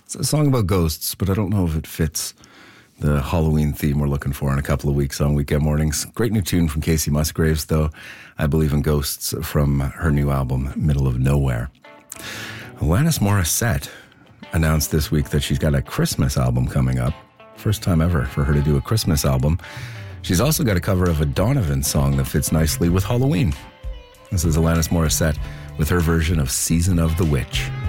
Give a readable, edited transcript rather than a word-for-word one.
It's a song about ghosts, but I don't know if it fits the Halloween theme we're looking for in a couple of weeks on Weekend Mornings. Great new tune from Casey Musgraves, though. I Believe in Ghosts from her new album, Middle of Nowhere. Alanis Morissette announced this week that she's got a Christmas album coming up. First time ever for her to do a Christmas album. She's also got a cover of a Donovan song that fits nicely with Halloween. This is Alanis Morissette with her version of Season of the Witch.